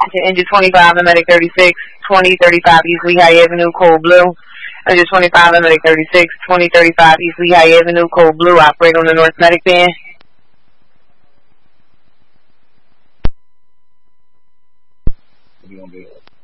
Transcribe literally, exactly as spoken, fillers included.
Engine twenty-five and Medic thirty-six, twenty thirty-five East Lehigh Avenue, Code Blue. Engine twenty-five and Medic thirty-six, twenty thirty-five East Lehigh Avenue, Code Blue. Operate on the North Medic band. What do you want to do?